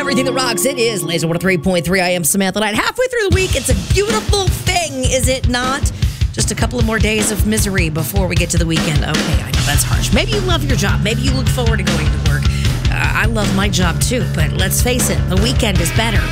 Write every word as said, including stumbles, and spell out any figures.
everything that rocks. It is Laser one oh three point three. I am Samantha Knight. Halfway through the week, it's a beautiful thing, is it not? Just a couple of more days of misery before we get to the weekend. Okay, I know that's harsh. Maybe you love your job. Maybe you look forward to going to work. Uh, I love my job too, but let's face it, the weekend is better.